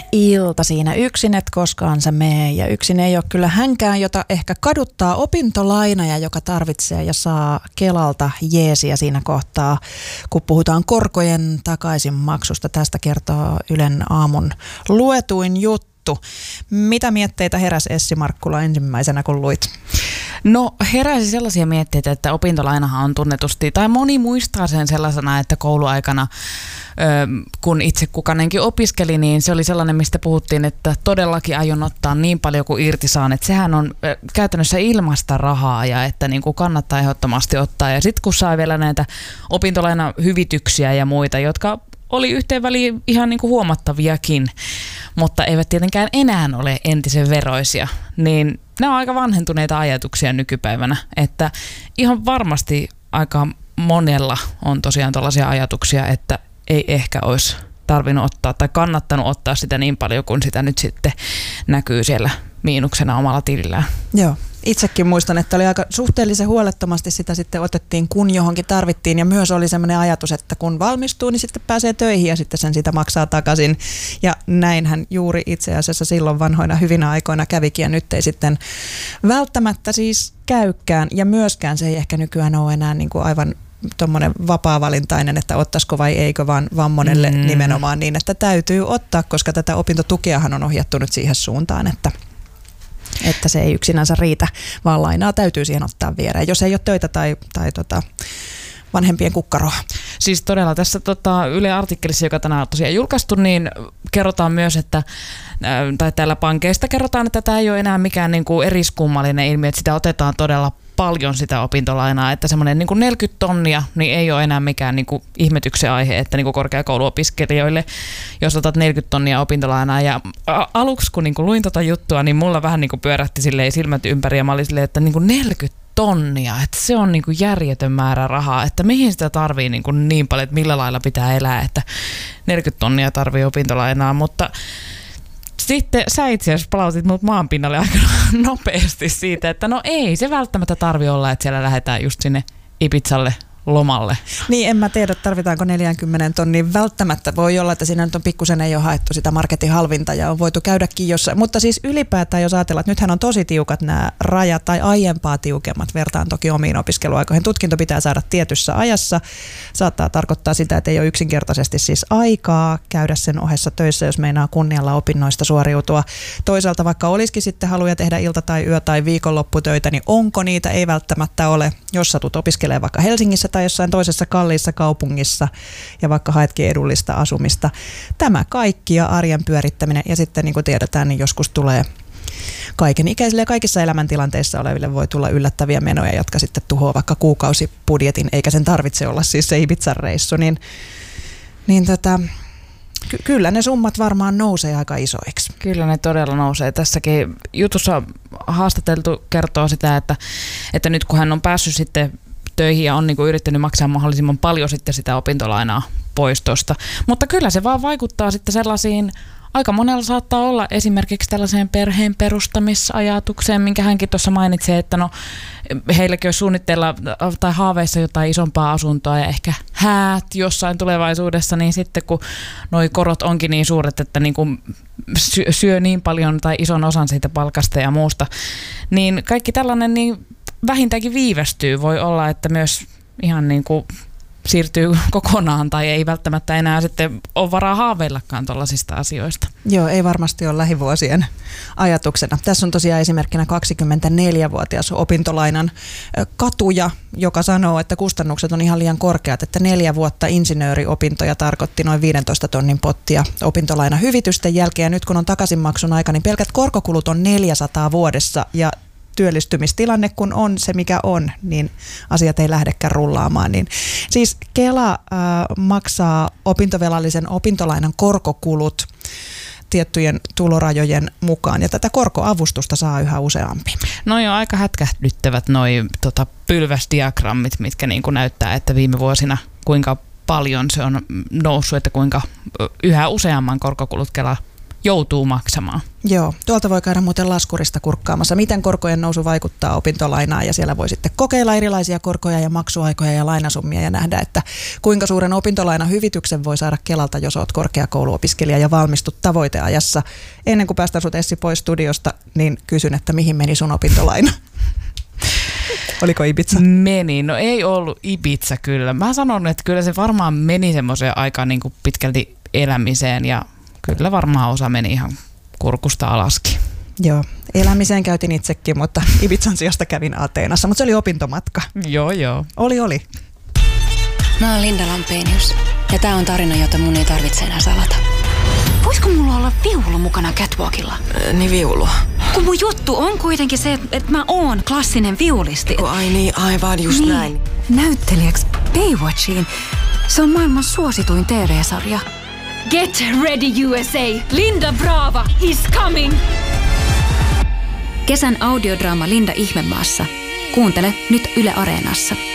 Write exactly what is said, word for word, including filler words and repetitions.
ilta siinä. Yksin et koskaan sä mee ja yksin ei ole kyllä hänkään, jota ehkä kaduttaa opintolaina ja joka tarvitsee ja saa Kelalta jeesiä siinä kohtaa, kun puhutaan korkojen takaisinmaksusta. Tästä kertoo Ylen aamun luetuin juttu. Mitä mietteitä heräsi Essi Markkula ensimmäisenä, kun luit? No heräsi sellaisia mietteitä, että opintolainahan on tunnetusti, tai moni muistaa sen sellaisena, että kouluaikana, kun itse kukanenkin opiskeli, niin se oli sellainen, mistä puhuttiin, että todellakin aion ottaa niin paljon kuin irti saan, että sehän on käytännössä ilmasta rahaa ja että niin kuin kannattaa ehdottomasti ottaa. Ja sitten kun sai vielä näitä opintolainahyvityksiä ja muita, jotka oli yhteen väliin ihan niin kuin huomattaviakin, mutta eivät tietenkään enää ole entisen veroisia, niin ne on aika vanhentuneita ajatuksia nykypäivänä, että ihan varmasti aika monella on tosiaan tällaisia ajatuksia, että ei ehkä olisi tarvinnut ottaa tai kannattanut ottaa sitä niin paljon, kun sitä nyt sitten näkyy siellä miinuksena omalla tilillään. Joo. Itsekin muistan, että oli aika suhteellisen huolettomasti sitä sitten otettiin, kun johonkin tarvittiin. Ja myös oli sellainen ajatus, että kun valmistuu, niin sitten pääsee töihin ja sitten sen sitä maksaa takaisin. Ja näinhän juuri itse asiassa silloin vanhoina hyvinä aikoina kävikin. Ja nyt ei sitten välttämättä siis käykään. Ja myöskään se ei ehkä nykyään ole enää niin kuin aivan tuommoinen vapaa-valintainen, että ottaisiko vai eikö, vaan, vaan monelle mm. nimenomaan niin, että täytyy ottaa, koska tätä opintotukeahan on ohjattu nyt siihen suuntaan, että että se ei yksinänsä riitä, vaan lainaa täytyy siihen ottaa viereen, jos ei ole töitä tai, tai tota, vanhempien kukkaroa. Siis todella tässä tota, Yle artikkelissa, joka tänään on tosiaan julkaistu, niin kerrotaan myös, että tai täällä pankeista kerrotaan, että tämä ei ole enää mikään niin kuin eriskummallinen ilmiö, että sitä otetaan todella paljon sitä opintolainaa, että semmoinen niin kuin neljäkymmentä tonnia niin ei ole enää mikään niin kuin ihmetyksen aihe, että niin kuin korkeakouluopiskelijoille, jos otat neljäkymmentä tonnia opintolainaa. Ja aluksi kun niin kuin luin tota juttua, niin mulla vähän niin kuin pyörähti silleen silmät ympäri ja mä olin silleen, että niin kuin neljäkymmentä tonnia, että se on niin kuin järjetön määrä rahaa, että mihin sitä tarvii niin, kuin niin paljon, että millä lailla pitää elää, että neljäkymmentä tonnia tarvii opintolainaa, mutta sitten sä itse asiassa palautit mut maanpinnalle aika nopeasti siitä, että no ei se välttämättä tarvi olla, että siellä lähdetään just sinne Ibizalle lomalle. Niin, en mä tiedä, tarvitaanko neljäkymmentä tonnia. Välttämättä voi olla, että siinä nyt on pikkusen ei ole haettu sitä marketin halvinta ja on voitu käydäkin jossain. Mutta siis ylipäätään, jos ajatellaan, että nythän on tosi tiukat nämä rajat tai aiempaa tiukemmat, vertaan toki omiin opiskeluaikoihin. Tutkinto pitää saada tietyssä ajassa. Saattaa tarkoittaa sitä, että ei ole yksinkertaisesti siis aikaa käydä sen ohessa töissä, jos meinaa kunnialla opinnoista suoriutua. Toisaalta vaikka olisikin sitten haluja tehdä ilta- tai yö- tai viikonlopputöitä, niin onko niitä? Ei välttämättä ole. Jos satut opiskelemaan vaikka Helsingissä tai jossain toisessa kalliissa kaupungissa ja vaikka haetkin edullista asumista. Tämä kaikki ja arjen pyörittäminen ja sitten niin kuin tiedetään, niin joskus tulee kaiken ikäisille ja kaikissa elämäntilanteissa oleville voi tulla yllättäviä menoja, jotka sitten tuhoaa vaikka kuukausibudjetin, eikä sen tarvitse olla siis se Ibizan reissu, niin, niin tota, ky- kyllä ne summat varmaan nousee aika isoiksi. Kyllä ne todella nousee. Tässäkin jutussa haastateltu kertoo sitä, että, että nyt kun hän on päässyt sitten töihin ja on niin kuin yrittänyt maksaa mahdollisimman paljon sitten sitä opintolainaa pois tuosta. Mutta kyllä se vaan vaikuttaa sitten sellaisiin, aika monella saattaa olla esimerkiksi tällaiseen perheen perustamisajatukseen, minkä hänkin tuossa mainitsi, että no heilläkin on suunnitteilla tai haaveissa jotain isompaa asuntoa ja ehkä häät jossain tulevaisuudessa, niin sitten kun noi korot onkin niin suuret, että niin kuin syö niin paljon tai ison osan siitä palkasta ja muusta, niin kaikki tällainen niin vähintäänkin viivästyy. Voi olla, että myös ihan niin kuin siirtyy kokonaan tai ei välttämättä enää sitten ole varaa haaveillakaan tuollaisista asioista. Joo, ei varmasti ole lähivuosien ajatuksena. Tässä on tosiaan esimerkkinä kaksikymmentäneljävuotias opintolainan katuja, joka sanoo, että kustannukset on ihan liian korkeat, että neljä vuotta insinööriopintoja tarkoitti noin viidentoista tonnin pottia opintolainahyvitysten jälkeen. Ja nyt kun on takaisinmaksun aika, niin pelkät korkokulut on neljäsataa vuodessa ja työllistymistilanne kun on se mikä on, niin asiat ei lähdekään rullaamaan. Niin, siis Kela äh, maksaa opintovelallisen opintolainan korkokulut tiettyjen tulorajojen mukaan, ja tätä korkoavustusta saa yhä useampi. No joo, aika hätkähdyttävät noi tota, pylväsdiagrammit, mitkä niin kuin näyttää, että viime vuosina kuinka paljon se on noussut, että kuinka yhä useamman korkokulut Kela joutuu maksamaan. Joo, tuolta voi käydä muuten laskurista kurkkaamassa, miten korkojen nousu vaikuttaa opintolainaan, ja siellä voi sitten kokeilla erilaisia korkoja ja maksuaikoja ja lainasummia ja nähdä, että kuinka suuren opintolainahyvityksen voi saada Kelalta, jos olet korkeakouluopiskelija ja valmistut tavoiteajassa. Ennen kuin päästään sut Essi pois studiosta, niin kysyn, että mihin meni sun opintolaina? Oliko Ibiza? Meni. No ei ollut Ibiza kyllä. Mä sanon, että kyllä se varmaan meni semmoiseen aikaan niin kuin pitkälti elämiseen ja kyllä varmaan osa meni ihan kurkusta alaskin. Joo, elämiseen käytin itsekin, mutta Ibizan sijasta kävin Ateenassa, mutta se oli opintomatka. Joo, joo. Oli, oli. Mä oon Linda Lampenius ja tää on tarina, jota mun ei tarvitse enää salata. Voisiko mulla olla viulu mukana catwalkilla? Äh, niin viulu. Kun mun juttu on kuitenkin se, että mä oon klassinen viulisti. Oh, ai niin, aivan just niin. näin. Näyttelijäksi Baywatchiin. Se on maailman suosituin T V-sarja. Get ready U S A! Linda Brava is coming! Kesän audiodraama Linda Ihmemaassa. Kuuntele nyt Yle Areenassa.